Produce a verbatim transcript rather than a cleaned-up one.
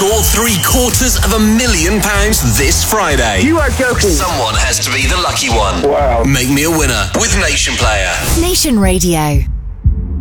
score three quarters of a million pounds this Friday. You are joking. Someone has to be the lucky one. Wow. Make me a winner with Nation Player. Nation Radio.